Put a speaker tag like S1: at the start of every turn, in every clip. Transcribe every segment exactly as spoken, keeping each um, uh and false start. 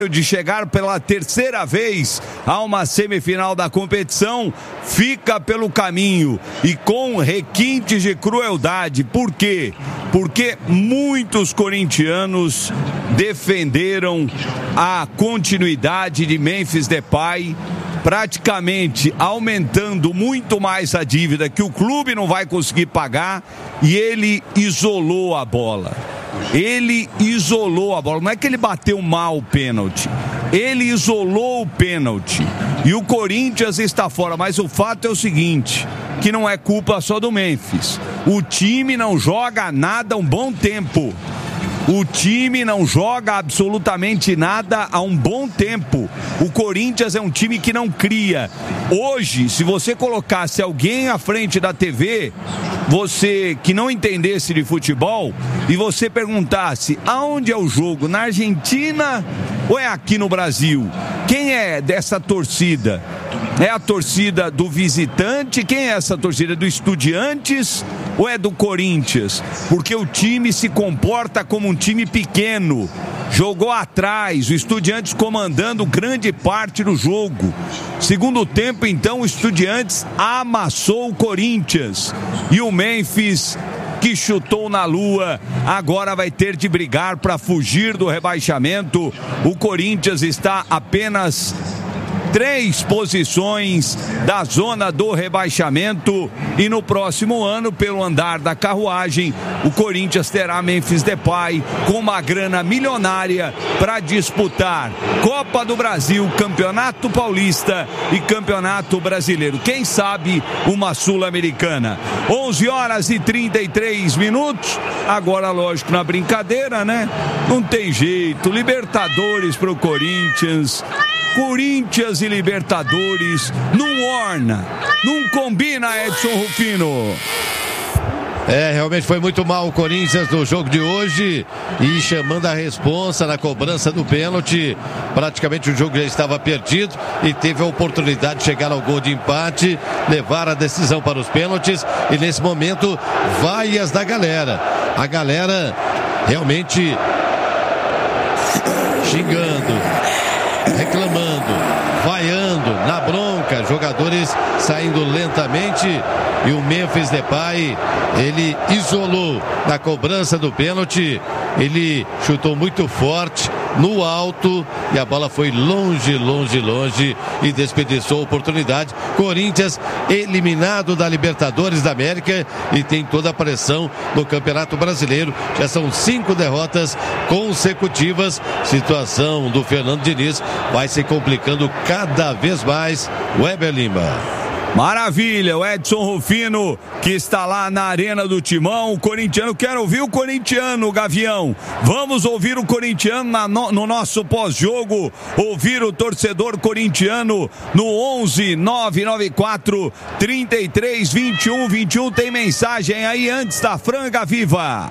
S1: de chegar pela terceira vez a uma semifinal da competição, fica pelo caminho e com requintes de crueldade. Por quê? Porque muitos corintianos defenderam a continuidade de Memphis Depay, praticamente aumentando muito mais a dívida que o clube não vai conseguir pagar, e ele isolou a bola. Ele isolou a bola, não é que ele bateu mal o pênalti, ele isolou o pênalti e o Corinthians está fora. Mas o fato é o seguinte, que não é culpa só do Memphis, o time não joga nada há um bom tempo. O time não joga absolutamente nada há um bom tempo. O Corinthians é um time que não cria. Hoje, se você colocasse alguém à frente da T V, você que não entendesse de futebol, e você perguntasse aonde é o jogo, na Argentina ou é aqui no Brasil? Quem é dessa torcida? É a torcida do visitante? Quem é essa torcida? Do Estudiantes ou é do Corinthians? Porque o time se comporta como um time pequeno. Jogou atrás, o Estudiantes comandando grande parte do jogo. Segundo tempo, então, o Estudiantes amassou o Corinthians. E o Memphis, que chutou na lua, agora vai ter de brigar para fugir do rebaixamento. O Corinthians está apenas três posições da zona do rebaixamento, e no próximo ano, pelo andar da carruagem, o Corinthians terá Memphis Depay com uma grana milionária para disputar Copa do Brasil, Campeonato Paulista e Campeonato Brasileiro. Quem sabe uma Sul-Americana. onze horas e trinta e três minutos. Agora, lógico, na brincadeira, né? Não tem jeito. Libertadores pro Corinthians. Corinthians e Libertadores não orna, não combina, Edson Rufino.
S2: É, realmente foi muito mal o Corinthians no jogo de hoje, e chamando a responsa na cobrança do pênalti. Praticamente o jogo já estava perdido e teve a oportunidade de chegar ao gol de empate, levar a decisão para os pênaltis, e nesse momento vaias da galera. A galera realmente xingando, reclamando, vaiando, na bronca, jogadores saindo lentamente, e o Memphis Depay, ele isolou na cobrança do pênalti, ele chutou muito forte, no alto, e a bola foi longe, longe, longe, e desperdiçou a oportunidade. Corinthians eliminado da Libertadores da América e tem toda a pressão no Campeonato Brasileiro. Já são cinco derrotas consecutivas. Situação do Fernando Diniz vai se complicando cada vez mais. Weber Lima.
S1: Maravilha, o Edson Rufino, que está lá na Arena do Timão, o corintiano. Quero ouvir o corintiano, Gavião. Vamos ouvir o corintiano na, no, no nosso pós-jogo, ouvir o torcedor corintiano no onze nove nove quatro, trinta e três, vinte e um, vinte e um. Tem mensagem aí antes da Franga Viva.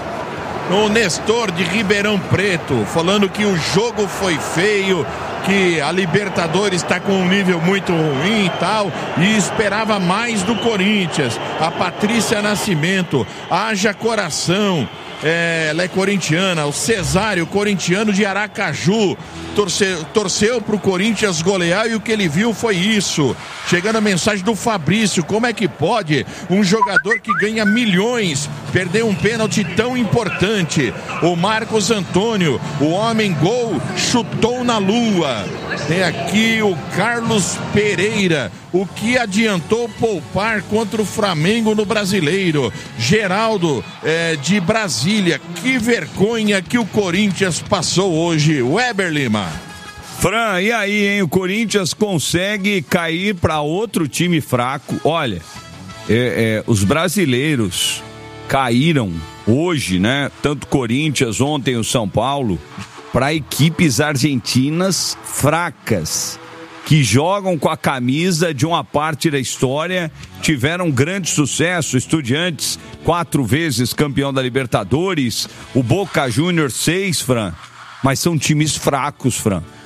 S3: O Nestor de Ribeirão Preto, falando que o jogo foi feio, que a Libertadores está com um nível muito ruim e tal, e esperava mais do Corinthians. A Patrícia Nascimento, haja coração, é, ela é corintiana. O Cesário, corintiano de Aracaju, torceu, torceu para o Corinthians golear, e o que ele viu foi isso. Chegando a mensagem do Fabrício: como é que pode um jogador que ganha milhões perder um pênalti tão importante? O Marcos Antônio, o homem gol, chutou na lua. Tem aqui o Carlos Pereira: o que adiantou poupar contra o Flamengo no Brasileiro? Geraldo, é, de Brasília: que vergonha que o Corinthians passou hoje. Weber Lima.
S1: Fran, e aí, hein? O Corinthians consegue cair para outro time fraco. Olha, é, é, os brasileiros caíram hoje, né? Tanto Corinthians, ontem o São Paulo, para equipes argentinas fracas, que jogam com a camisa de uma parte da história, tiveram grande sucesso. Estudiantes, quatro vezes campeão da Libertadores, o Boca Juniors, seis, Fran. Mas são times fracos, Fran.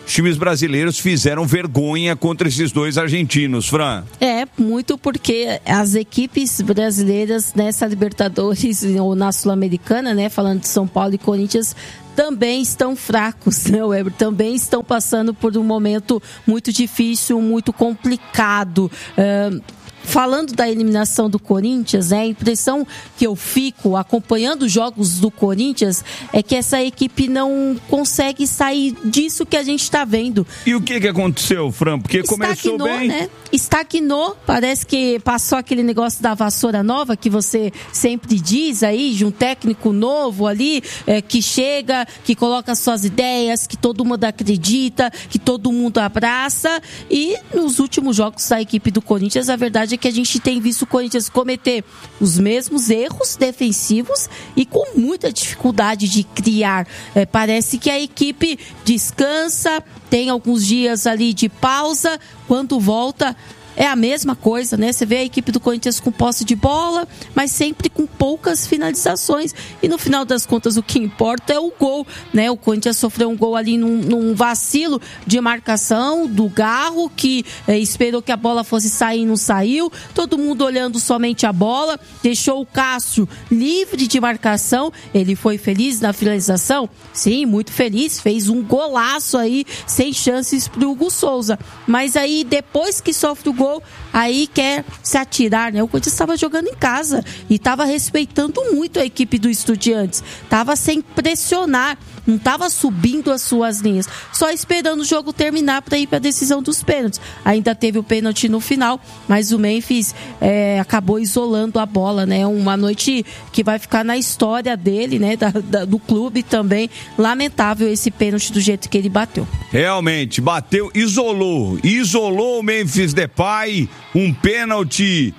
S1: os times brasileiros fizeram vergonha contra esses dois argentinos, Fran.
S4: É, muito porque as equipes brasileiras nessa Libertadores ou na Sul-Americana, né, falando de São Paulo e Corinthians, também estão fracos, né, Weber? Também estão passando por um momento muito difícil, muito complicado. Uh, Falando da eliminação do Corinthians, né, a impressão que eu fico acompanhando os jogos do Corinthians é que essa equipe não consegue sair disso que a gente está vendo.
S1: E o que, que aconteceu, Fran? Porque começou bem.
S4: Né? Estagnou, parece que passou aquele negócio da vassoura nova que você sempre diz aí, de um técnico novo ali, é, que chega, que coloca suas ideias, que todo mundo acredita, que todo mundo abraça. E nos últimos jogos da equipe do Corinthians, a verdade é que a gente tem visto o Corinthians cometer os mesmos erros defensivos e com muita dificuldade de criar. É, parece que a equipe descansa, tem alguns dias ali de pausa, quando volta é a mesma coisa, né? Você vê a equipe do Corinthians com posse de bola, mas sempre com poucas finalizações. E no final das contas, o que importa é o gol, né? O Corinthians sofreu um gol ali num, num vacilo de marcação do Garro, que é, esperou que a bola fosse sair e não saiu. Todo mundo olhando somente a bola, deixou o Cássio livre de marcação. Ele foi feliz na finalização? Sim, muito feliz. Fez um golaço aí, sem chances pro Hugo Souza. Mas aí, depois que sofre o gol, aí quer se atirar, né? O Corinthians estava jogando em casa e estava respeitando muito a equipe do Estudiantes, estava sem pressionar, não estava subindo as suas linhas, só esperando o jogo terminar para ir para a decisão dos pênaltis. Ainda teve o pênalti no final, mas o Memphis é, acabou isolando a bola, né? Uma noite que vai ficar na história dele, né? Da, da, do clube também. Lamentável esse pênalti do jeito que ele bateu.
S1: Realmente, bateu, isolou, isolou o Memphis Depay, um pênalti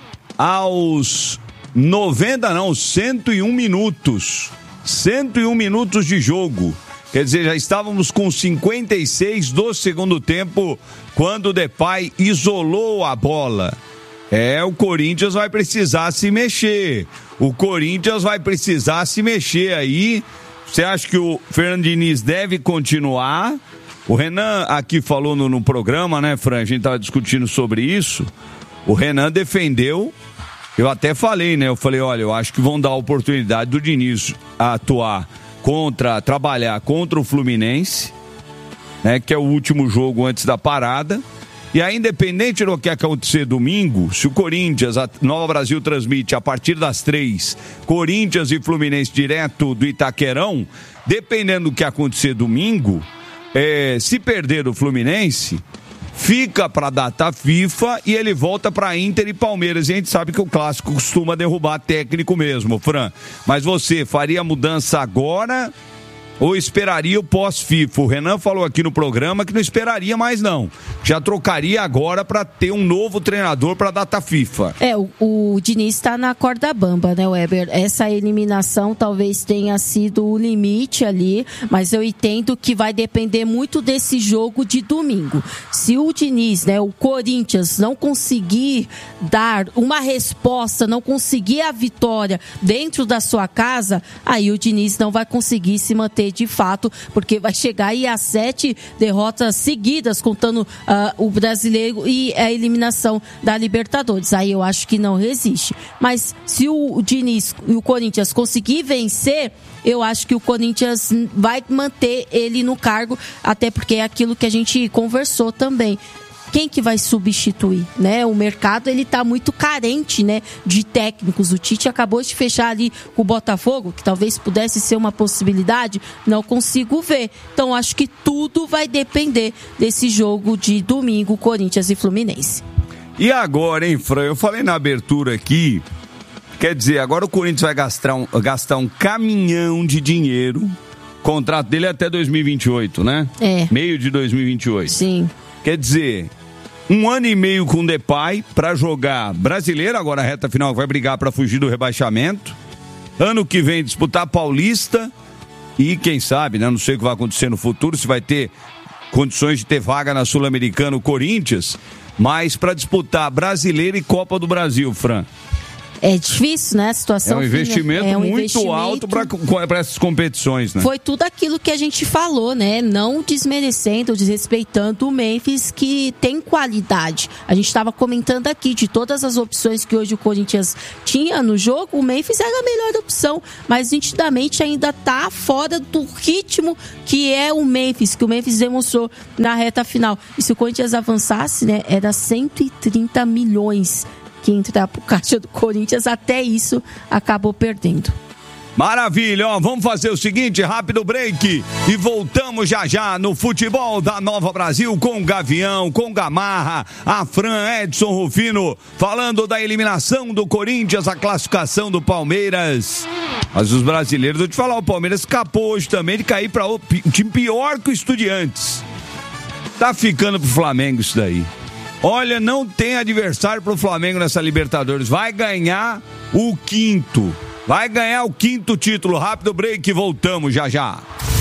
S1: aos noventa, não, cento e um minutos. cento e um minutos de jogo. Quer dizer, já estávamos com cinquenta e seis do segundo tempo quando o Depay isolou a bola. É, o Corinthians vai precisar se mexer. O Corinthians vai precisar se mexer aí. Você acha que o Fernando Diniz deve continuar? O Renan aqui falou no, no programa, né, Fran? A gente estava discutindo sobre isso. O Renan defendeu. Eu até falei, né? Eu falei, olha, eu acho que vão dar a oportunidade do Diniz atuar contra, trabalhar contra o Fluminense, né? Que é o último jogo antes da parada. E aí, independente do que acontecer domingo, se o Corinthians, a Nova Brasil transmite a partir das três, Corinthians e Fluminense direto do Itaquerão, dependendo do que acontecer domingo, é, se perder o Fluminense, fica para a data FIFA e ele volta para Inter e Palmeiras. E a gente sabe que o clássico costuma derrubar técnico mesmo, Fran. Mas você faria mudança agora ou esperaria o pós-FIFA? O Renan falou aqui no programa que não esperaria mais não. Já trocaria agora para ter um novo treinador para a data FIFA.
S4: É, o, o Diniz está na corda bamba, né, Weber? Essa eliminação talvez tenha sido o limite ali, mas eu entendo que vai depender muito desse jogo de domingo. Se o Diniz, né, o Corinthians, não conseguir dar uma resposta, não conseguir a vitória dentro da sua casa, aí o Diniz não vai conseguir se manter de fato, porque vai chegar aí a sete derrotas seguidas, contando uh, o brasileiro e a eliminação da Libertadores. Aí eu acho que não resiste. Mas se o, o Diniz e o Corinthians conseguir vencer, eu acho que o Corinthians vai manter ele no cargo, até porque é aquilo que a gente conversou também. Quem que vai substituir, né? O mercado, ele tá muito carente, né, de técnicos. O Tite acabou de fechar ali com o Botafogo, que talvez pudesse ser uma possibilidade, não consigo ver. Então, acho que tudo vai depender desse jogo de domingo, Corinthians e Fluminense.
S1: E agora, hein, Fran? Eu falei na abertura aqui, quer dizer, agora o Corinthians vai gastar um, gastar um caminhão de dinheiro. O contrato dele é até dois mil e vinte e oito, né?
S4: É.
S1: Meio de dois mil e vinte e oito.
S4: Sim.
S1: Quer dizer, um ano e meio com o Depay para jogar brasileiro, agora a reta final vai brigar para fugir do rebaixamento. Ano que vem disputar Paulista e quem sabe, né? Não sei o que vai acontecer no futuro, se vai ter condições de ter vaga na Sul-Americana o Corinthians, mas para disputar Brasileiro e Copa do Brasil, Fran.
S4: É difícil, né? A situação.
S1: É um investimento
S4: é um
S1: muito
S4: investimento...
S1: alto para essas competições, né?
S4: Foi tudo aquilo que a gente falou, né? Não desmerecendo, desrespeitando o Memphis, que tem qualidade. A gente estava comentando aqui de todas as opções que hoje o Corinthians tinha no jogo, o Memphis era a melhor opção, mas nitidamente ainda está fora do ritmo que é o Memphis, que o Memphis demonstrou na reta final. E se o Corinthians avançasse, né? Era cento e trinta milhões que entrar pro caixa do Corinthians, até isso acabou perdendo.
S1: Maravilha, ó, vamos fazer o seguinte, rápido break e voltamos já já no futebol da Nova Brasil com o Gavião, com Gamarra, a Fran, Edson Rufino, falando da eliminação do Corinthians, a classificação do Palmeiras. Mas os brasileiros, vou te falar, o Palmeiras escapou hoje também de cair para um time pior que o Estudiantes. Tá ficando pro Flamengo isso daí. Olha, não tem adversário pro Flamengo nessa Libertadores. Vai ganhar o quinto. Vai ganhar o quinto título. Rápido break e voltamos já já.